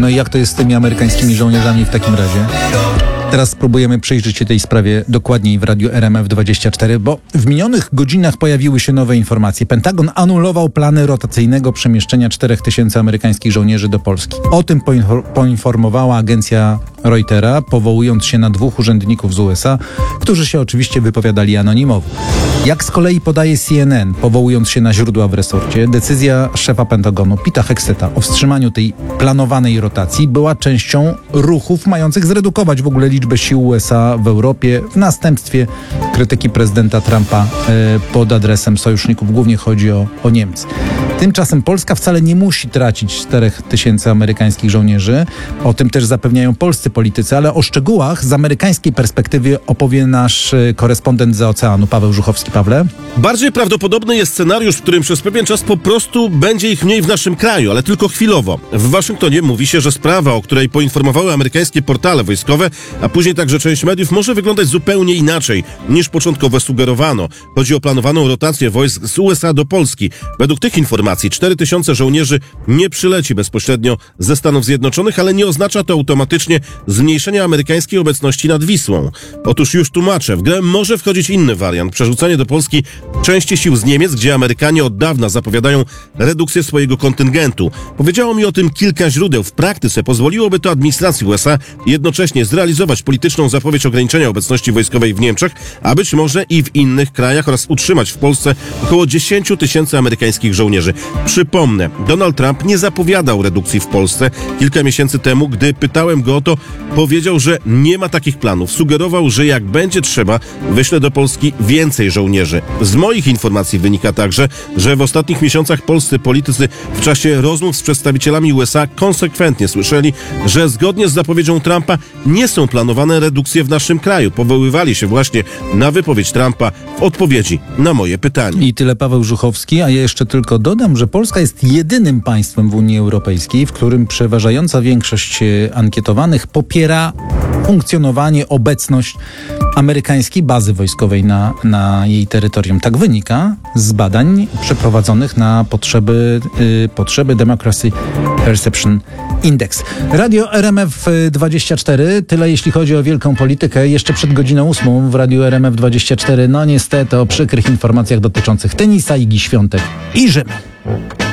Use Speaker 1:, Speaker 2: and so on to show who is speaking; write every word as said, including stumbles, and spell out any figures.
Speaker 1: No i jak to jest z tymi amerykańskimi żołnierzami w takim razie? Teraz spróbujemy przyjrzeć się tej sprawie dokładniej w Radiu R M F dwadzieścia cztery, bo w minionych godzinach pojawiły się nowe informacje. Pentagon anulował plany rotacyjnego przemieszczenia czterech tysięcy amerykańskich żołnierzy do Polski. O tym poinfor- poinformowała agencja Reutera, powołując się na dwóch urzędników z U S A, którzy się oczywiście wypowiadali anonimowo. Jak z kolei podaje C N N, powołując się na źródła w resorcie, decyzja szefa Pentagonu, Pita Hexeta, o wstrzymaniu tej planowanej rotacji była częścią ruchów mających zredukować w ogóle liczbę sił U S A w Europie w następstwie krytyki prezydenta Trumpa e, pod adresem sojuszników. Głównie chodzi o, o Niemcy. Tymczasem Polska wcale nie musi tracić czterech tysięcy amerykańskich żołnierzy. O tym też zapewniają polscy politycy, ale o szczegółach z amerykańskiej perspektywy opowie nasz korespondent z oceanu, Paweł Żuchowski. Pawle?
Speaker 2: Bardziej prawdopodobny jest scenariusz, w którym przez pewien czas po prostu będzie ich mniej w naszym kraju, ale tylko chwilowo. W Waszyngtonie mówi się, że sprawa, o której poinformowały amerykańskie portale wojskowe, a później także część mediów, może wyglądać zupełnie inaczej niż początkowo sugerowano. Chodzi o planowaną rotację wojsk z U S A do Polski. Według tych informacji cztery tysiące żołnierzy nie przyleci bezpośrednio ze Stanów Zjednoczonych, ale nie oznacza to automatycznie zmniejszenia amerykańskiej obecności nad Wisłą. Otóż już tłumaczę, w grę może wchodzić inny wariant. Przerzucenie do Polski części sił z Niemiec, gdzie Amerykanie od dawna zapowiadają redukcję swojego kontyngentu. Powiedziało mi o tym kilka źródeł. W praktyce pozwoliłoby to administracji U S A jednocześnie zrealizować polityczną zapowiedź ograniczenia obecności wojskowej w Niemczech, a być może i w innych krajach, oraz utrzymać w Polsce około dziesięć tysięcy amerykańskich żołnierzy. Przypomnę, Donald Trump nie zapowiadał redukcji w Polsce. Kilka miesięcy temu, gdy pytałem go o to, powiedział, że nie ma takich planów. Sugerował, że jak będzie trzeba, wyśle do Polski więcej żołnierzy. Z moich informacji wynika także, że w ostatnich miesiącach polscy politycy w czasie rozmów z przedstawicielami U S A konsekwentnie słyszeli, że zgodnie z zapowiedzią Trumpa nie są planowane redukcje w naszym kraju. Powoływali się właśnie na wypowiedź Trumpa w odpowiedzi na moje pytanie.
Speaker 1: I tyle Paweł Żuchowski, a ja jeszcze tylko dodam, że Polska jest jedynym państwem w Unii Europejskiej, w którym przeważająca większość ankietowanych popiera funkcjonowanie, obecność amerykańskiej bazy wojskowej na, na jej terytorium. Tak wynika z badań przeprowadzonych na potrzeby, y, potrzeby Democracy Perception Index. Radio R M F dwadzieścia cztery, tyle jeśli chodzi o wielką politykę. Jeszcze przed godziną ósmą w Radiu R M F dwadzieścia cztery, no niestety o przykrych informacjach dotyczących tenisa, Igi Świątek i Rzymu.